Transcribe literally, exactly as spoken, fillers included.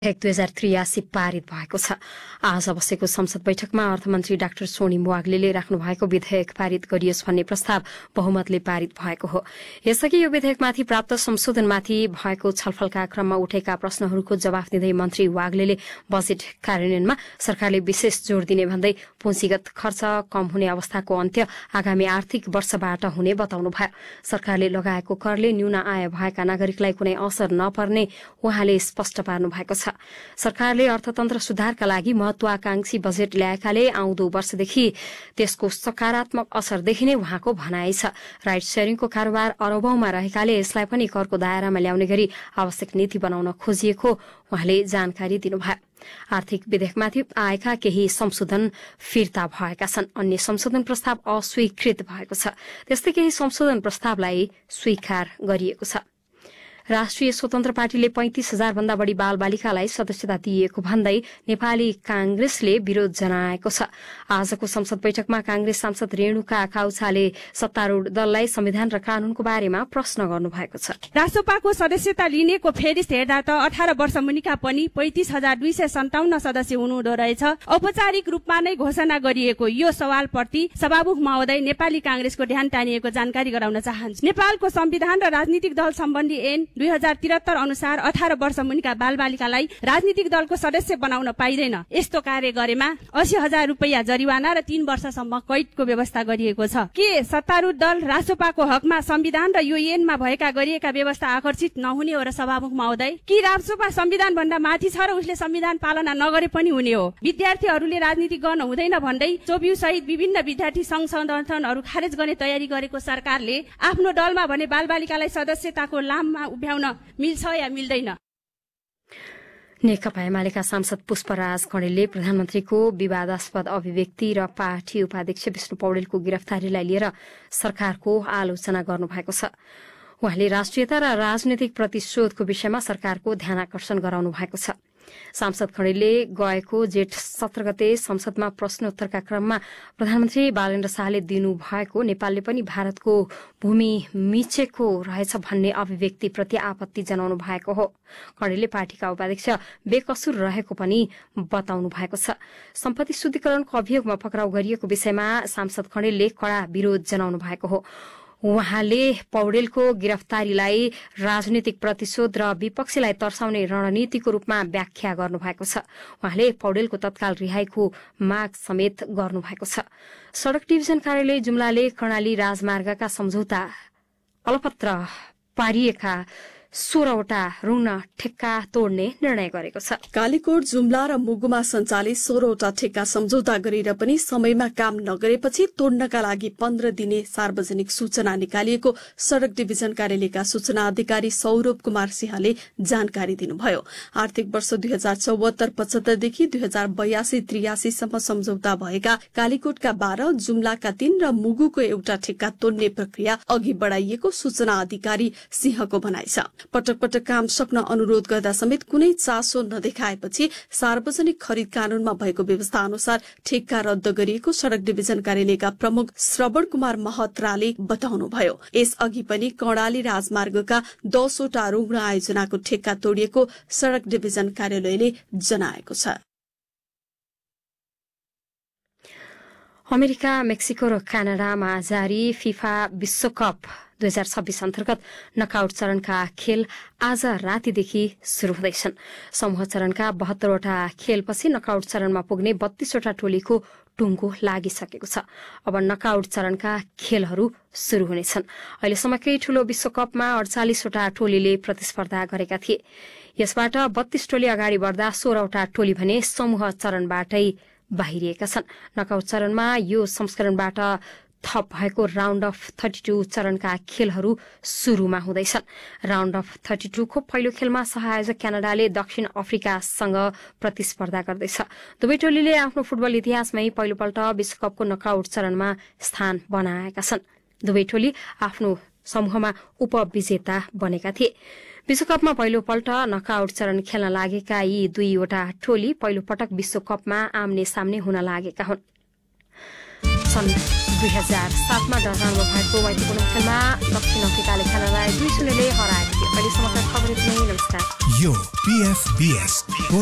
एक दुई हजार त्रियासी पारित भएको छ। आज बसेको संसद बैठकमा अर्थमन्त्री डाक्टर सोनिम वाग्लेले राख्नु भएको विधेयक पारित गरियोस् भन्ने प्रस्ताव बहुमतले पारित भएको हो। यसअघि यो विधेयकमाथि प्राप्त संशोधनमाथि भएको छलफलका क्रममा उठेका प्रश्नहरूको जवाफ दिँदै मन्त्री वाग्लेले बजेट कार्यान्वयनमा सरकारले विशेष जोड़ दिने भन्दै पुँजीगत खर्च कम हुने अवस्थाको अन्त्य आगामी आर्थिक वर्षबाट हुने बताउनुभयो। सरकारले लगाएको करले न्यून आय भएका नागरिकलाई कुनै असर नपर्ने उहाँले स्पष्ट पार्नु भएको छ। सरकारले अर्थतन्त्र सुधारका लागि महत्वाकांक्षी बजेट ल्याएकाले आउँदो वर्षदेखि त्यसको सकारात्मक असर देखिने उहाँको भनाइ छ। राइट शेयरिङको कारोबार अरबौंमा रहेकाले यसलाई पनि करको दायरामा ल्याउने गरी आवश्यक नीति बनाउन खोजिएको उहाँले जानकारी दिनुभयो। आर्थिक विधेयकमाथि आएका केही संशोधन फिर्ता भएका छन्, अन्य संशोधन प्रस्ताव अस्वीकृत भएको छ। त्यस्तै केही संशोधन प्रस्तावलाई स्वीकार गरिएको छ। राष्ट्रिय स्वतन्त्र पार्टीले पैंतिस हजार भन्दा बढ़ी बाल बालिकालाई सदस्यता दिएको भन्दै नेपाली कांग्रेसले विरोध जनाएको छ। आजको संसद बैठकमा कांग्रेस सांसद रेणुका काउछाले सत्तारूढ़ दललाई संविधान र कानूनको बारेमा प्रश्न गर्नुभएको छ। रासोपाको सदस्यता लिनेको फेरिस्त हेर्दा त अठार वर्ष मुनिका पनि पैंतिस हजार दुई सय सन्ताउन्न सदस्य हुनुहुँदो रहेछ। औपचारिक रूपमा नै घोषणा गरिएको यो सवालप्रति सभामुख महोदय नेपाली कांग्रेसको ध्यान टानिएको जानकारी गराउन चाहन्छु। नेपालको संविधान र राजनीतिक दल सम्बन्धी ऐन दुई हजार त्रिहत्तर अनुसार अठार वर्ष मुनिका बाल बालिकालाई राजनीतिक दलको सदस्य बनाउन पाइँदैन। यस्तो कार्य गरेमा अस्सी हजार रूपियाँ जरिवाना र तीन वर्षसम्म कैदको व्यवस्था गरिएको छ। के सत्तारूढ़ दल रासोपाको हकमा संविधान र यो ऐनमा भएका गरिएका व्यवस्था आकर्षित नहुने हो र सभामुख महोदय? कि रासोपा संविधान भन्दा माथि छ र उसले संविधान पालना नगरे पनि हुने हो? विद्यार्थीहरूले राजनीति गर्न हुँदैन भन्दै चोब्यू सहित विभिन्न विद्यार्थी संघ संगठनहरू खारेज गर्ने तयारी गरेको सरकारले आफ्नो दलमा भने बाल बालिकालाई सदस्यताको लाममा उभ्याउन मिल्छ या मिल्दैन? नेकपा एमालेका सांसद पुष्पराज कणेलले प्रधानमन्त्रीको विवादास्पद अभिव्यक्ति र पार्टी उपाध्यक्ष विष्णु पौडेलको गिरफ्तारीलाई लिएर सरकारको आलोचना गर्नुभएको छ। उहाँले राष्ट्रियता र राजनैतिक प्रतिशोधको विषयमा सरकारको ध्यानाकर्षण गराउनु भएको छ। सांसद खडेलले गएको जेठ सत्र गते संसदमा प्रश्नोत्तरका क्रममा प्रधानमन्त्री बालेन्द्र शाहले दिनुभएको नेपालले पनि भारतको भूमि मिचेको रहेछ भन्ने अभिव्यक्तिप्रति आपत्ति जनाउनु भएको हो। खडेलले पार्टीका उपाध्यक्ष बेकसुर रहेको पनि बताउनु भएको छ। सम्पत्ति शुद्धिकरणको अभियोगमा पक्राउ गरिएको विषयमा सांसद खडेलले कड़ा विरोध जनाउनु भएको हो। उहाँले पौडेलको गिरफ्तारीलाई राजनीतिक प्रतिशोध र विपक्षीलाई तर्साउने रणनीतिको रूपमा व्याख्या गर्नुभएको छ। उहाँले पौडेलको तत्काल रिहाईको माग समेत गर्नुभएको छ। सड़क डिभिजन कार्यालय जुम्लाले कर्णाली राजमार्गका सम्झौता अलपत्र पारिएका सोह्रवटा ऋण ठेक्का तोड्ने निर्णय गरेको छ। कालीकोट, जुम्ला र मुगुमा सञ्चालित सोह्रवटा ठेक्का सम्झौता गरेर पनि समयमा काम नगरेपछि तोड्नका लागि पन्ध्र दिने सार्वजनिक सूचना निकालिएको सड़क डिभिजन कार्यालयका सूचना अधिकारी सौरभ कुमार सिंहले जानकारी दिनुभयो। आर्थिक वर्ष दुई हजार चौहत्तर पचहत्तरदेखि दुई हजार बयासी त्रियासीसम्म सम्झौता भएका कालीकोटका बाह्र, जुम्लाका तीन र मुगुको एउटा ठेक्का तोड्ने प्रक्रिया अघि बढ़ाइएको सूचना अधिकारी सिंहको भनाइ छ। पटक पटक काम सक्न अनुरोध गर्दा समेत कुनै चासो नदेखाएपछि सार्वजनिक खरिद कानूनमा भएको व्यवस्था अनुसार ठेक्का रद्द गरिएको सड़क डिभिजन कार्यालयका प्रमुख श्रवण कुमार महत्राले बताउनुभयो। यसअघि पनि कर्णाली राजमार्गका दसवटा ऋण आयोजनाको ठेक्का तोडिएको सड़क डिभिजन कार्यालयले जनाएको छ। अमेरिका, मेक्सिको र क्यानाडामा जारी फिफा विश्वकप दुई हजार छब्बीस अन्तर्गत नकआउट चरणका खेल आज रातिदेखि शुरू हुँदैछन्। समूह चरणका बहत्तरवटा खेलपछि नकआउट चरणमा पुग्ने बत्तीसवटा टोलीको टुङ्गो लागिसकेको छ। अब नकआउट चरणका खेलहरू शुरू हुनेछन्। अहिलेसम्मकै ठूलो विश्वकपमा अडचालिसवटा टोलीले प्रतिस्पर्धा गरेका थिए। यसबाट बत्तीस टोली अगाडि बढ्दा सोह्रवटा टोली भने समूह चरणबाटै बाहिरिएका छन्। नकआउट चरणमा यो संस्करणबाट थप भएको राउण्ड अफ थर्टी टू चरणका खेलहरू शुरूमा हुँदैछन्। राउण्ड अफ थर्टी टू को पहिलो खेलमा सहआयोजक क्यानाडाले दक्षिण अफ्रिकासँग प्रतिस्पर्धा गर्दैछ। दुवै टोलीले आफ्नो फुटबल इतिहासमै पहिलोपल्ट विश्वकपको नकआउट चरणमा स्थान बनाएका छन्। दुवै टोली आफ्नो समूहमा उपविजेता बनेका थिए। विश्वकपमा पहिलोपल्ट नकआउट चरण खेल्न लागेका यी दुईवटा टोली पहिलो पटक विश्वकपमा आम्ने सामने हुन लागेका हुन्। सन् दुई हजार सातमा डरहानमा भएको मैत्रीपूर्ण खेलमा दक्षिण अफ्रिकाले क्यानाडालाई दुई शून्यले हराएको थियो। अहिले समाचार खबर यति नै। नमस्कार। यो पीएफबीएस